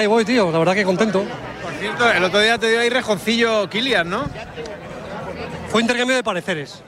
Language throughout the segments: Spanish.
Ahí voy, tío, la verdad que contento. Por cierto, el otro día te dio ahí rejoncillo Kylian, ¿no? Fue intercambio de pareceres.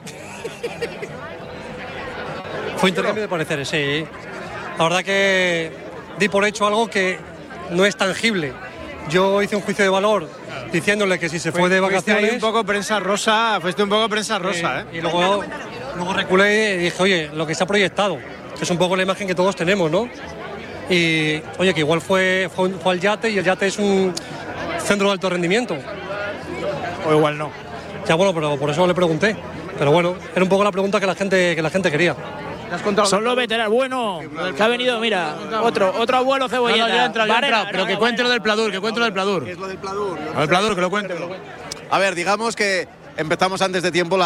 Fue intercambio de pareceres, sí. La verdad que di por hecho algo que no es tangible. Yo hice un juicio de valor diciéndole que si se fue de vacaciones... Fuiste un poco prensa rosa, ¿eh? Y luego reculé y dije, oye, lo que se ha proyectado, que es un poco la imagen que todos tenemos, ¿no? Y, oye, que igual fue al yate, y el yate es un centro de alto rendimiento. O igual no. Ya, bueno, pero por eso le pregunté. Pero bueno, era un poco la pregunta que la gente quería. Son los veteranos. Bueno, que ha venido, mira, otro abuelo cebolleta. No, ya entra, pero que cuente lo del Pladur, ¿Qué es lo del Pladur? Lo del Pladur, que lo cuente. A ver, digamos que empezamos antes de tiempo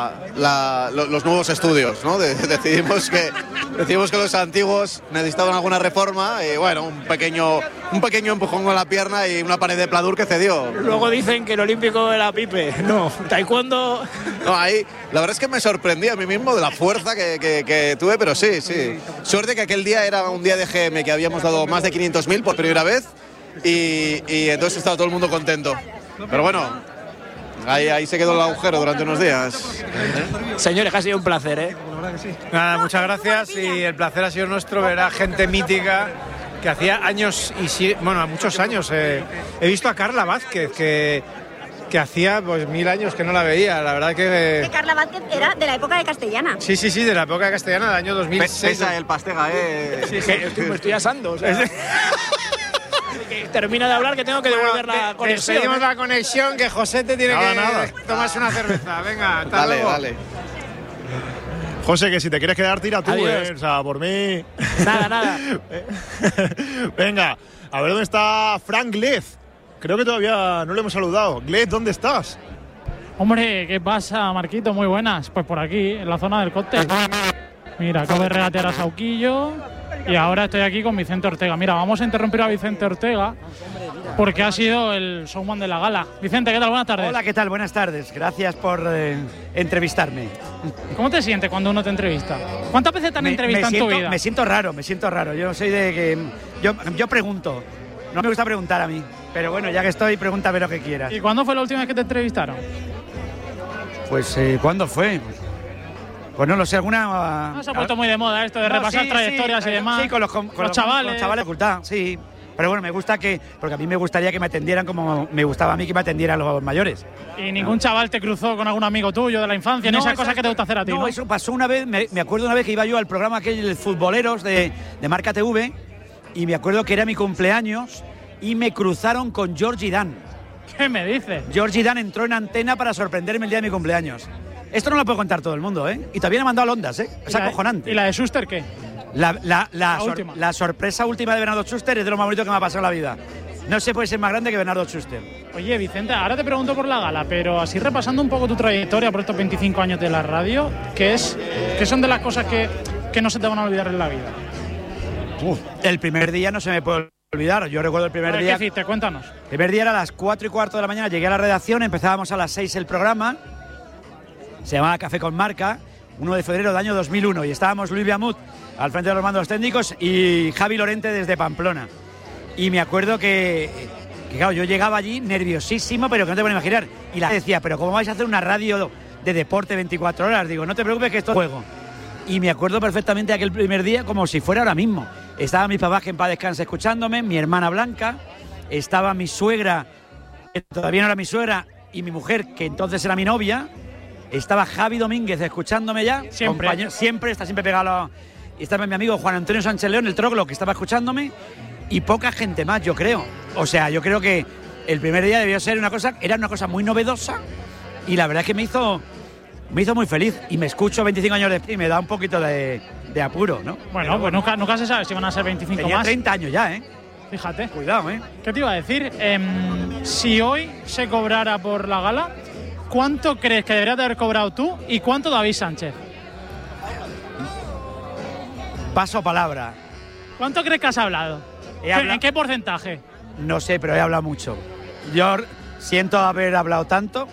los nuevos estudios, ¿no? Decidimos que los antiguos necesitaban alguna reforma y bueno, un pequeño empujón con la pierna y una pared de Pladur que cedió. Luego dicen que el olímpico era Pipe. No, taekwondo. No, ahí la verdad es que me sorprendí a mí mismo de la fuerza que tuve, pero sí. Suerte que aquel día era un día de GM, que habíamos dado más de 500.000 por primera vez y entonces estaba todo el mundo contento. Pero bueno, ahí se quedó el agujero durante unos días. Señores, que ha sido un placer, ¿eh? Nada, muchas gracias y el placer ha sido nuestro ver a gente mítica que hacía años muchos años. He visto a Carla Vázquez que hacía pues 1000 años que no la veía, la verdad que... Carla Vázquez era de la época de Castellana. Sí, de la época de Castellana, del año 2006. Pesa el pastega, Sí, me estoy asando, o sea... Termina de hablar que tengo que devolver la conexión. Seguimos la conexión, que José te tiene que tomarse una cerveza. Venga, hasta luego. Dale. José, que si te quieres quedar, tira tú, o sea, por mí... Nada. Venga, a ver dónde está Frank Glez. Creo que todavía no le hemos saludado. Glez, ¿dónde estás? Hombre, ¿qué pasa, Marquito? Muy buenas. Pues por aquí, en la zona del cóctel. Mira, acabo de regatear a Sauquillo y ahora estoy aquí con Vicente Ortega. Mira, vamos a interrumpir a Vicente Ortega porque ha sido el showman de la gala. Vicente, ¿qué tal? Buenas tardes. Hola, ¿qué tal? Buenas tardes. Gracias por entrevistarme. ¿Cómo te sientes cuando uno te entrevista? ¿Cuántas veces te han entrevistado en tu vida? Me siento raro. Yo soy de que... Yo pregunto. No me gusta preguntar a mí. Pero bueno, ya que estoy, pregúntame lo que quieras. ¿Y cuándo fue la última vez que te entrevistaron? Pues, ¿cuándo fue? Pues no lo sé, alguna... No, se ha puesto muy de moda esto de repasar trayectorias y demás. Sí, con los chavales. Con los chavales de facultad, sí. Pero bueno, me gusta porque a mí me gustaría que me atendieran como me gustaba a mí que me atendieran los mayores. ¿Y ningún chaval te cruzó con algún amigo tuyo de la infancia? No, esas cosas que te gusta hacer a ti, ¿no? Eso pasó una vez, me acuerdo una vez que iba yo al programa aquel de Futboleros de Marca TV y me acuerdo que era mi cumpleaños y me cruzaron con Georgie Dan. ¿Qué me dices? Georgie Dan entró en antena para sorprenderme el día de mi cumpleaños. Esto no lo puede contar todo el mundo, ¿eh? Y todavía me ha mandado a Ondas, ¿eh? Es acojonante. ¿Y la de Schuster qué? La sorpresa última de Bernardo Schuster es de lo más bonito que me ha pasado en la vida. No se puede ser más grande que Bernardo Schuster. Oye, Vicente, ahora te pregunto por la gala, pero así repasando un poco tu trayectoria por estos 25 años de la radio, ¿qué son de las cosas que no se te van a olvidar en la vida? El primer día no se me puede olvidar. Yo recuerdo el primer día... ¿Qué hiciste? Cuéntanos. El primer día era a las 4:15 de la mañana, llegué a la redacción, empezábamos a las 6 el programa, se llamaba Café con Marca, 1 de febrero del año 2001, y estábamos Luis Biamut al frente de los mandos técnicos y Javi Lorente desde Pamplona. Y me acuerdo que claro, yo llegaba allí nerviosísimo, pero que no te puedes imaginar. Y la decía, pero ¿cómo vais a hacer una radio de deporte 24 horas? Digo, no te preocupes que esto es juego. Y me acuerdo perfectamente de aquel primer día como si fuera ahora mismo. Estaban mis papás que en paz descanse escuchándome, mi hermana Blanca, estaba mi suegra, que todavía no era mi suegra, y mi mujer, que entonces era mi novia, estaba Javi Domínguez escuchándome ya. Siempre. Siempre pegado. Estaba mi amigo Juan Antonio Sánchez León, el Troglo, que estaba escuchándome, y poca gente más, yo creo. O sea, yo creo que el primer día debió ser era una cosa muy novedosa, y la verdad es que me hizo muy feliz, y me escucho 25 años después y me da un poquito de apuro, ¿no? Bueno, pues nunca se sabe si van a ser 25 Tenía más. 30 años ya, ¿eh? Fíjate. Cuidado, ¿eh? ¿Qué te iba a decir? Si hoy se cobrara por la gala, ¿cuánto crees que deberías de haber cobrado tú y cuánto David Sánchez? Paso palabra. ¿Cuánto crees que has hablado? ¿En qué porcentaje? No sé, pero he hablado mucho. Yo siento haber hablado tanto,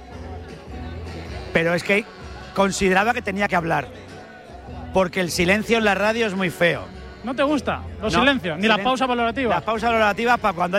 pero es que consideraba que tenía que hablar, porque el silencio en la radio es muy feo. ¿No te gusta? Los No, silencios, ni las pausas valorativas. Las pausas valorativas para cuando